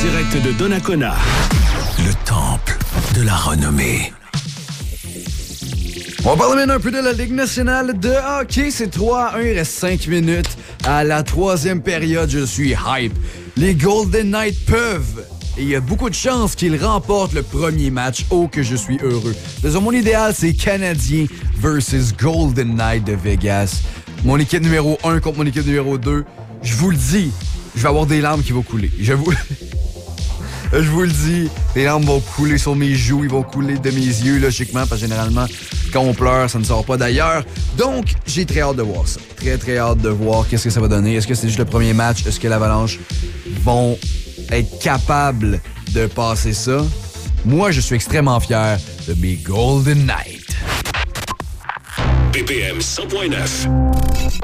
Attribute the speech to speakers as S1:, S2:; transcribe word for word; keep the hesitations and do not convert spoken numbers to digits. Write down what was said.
S1: direct de Donnacona.
S2: Le temple de la renommée.
S3: On va parler maintenant un peu de la Ligue nationale de hockey. C'est trois à un, il reste cinq minutes à la troisième période. Je suis hype. Les Golden Knights peuvent, et il y a beaucoup de chances qu'ils remportent le premier match. Oh, que je suis heureux. Disons, mon idéal, c'est Canadiens versus Golden Knights de Vegas. Mon équipe numéro un contre mon équipe numéro deux. Je vous le dis, je vais avoir des larmes qui vont couler. Je vous... Je vous le dis, les larmes vont couler sur mes joues, ils vont couler de mes yeux, logiquement, parce que généralement, quand on pleure, ça ne sort pas d'ailleurs. Donc, j'ai très hâte de voir ça. Très, très hâte de voir qu'est-ce que ça va donner. Est-ce que c'est juste le premier match? Est-ce que l'Avalanche vont être capables de passer ça? Moi, je suis extrêmement fier de mes Golden Knights.
S1: B P M cent point neuf.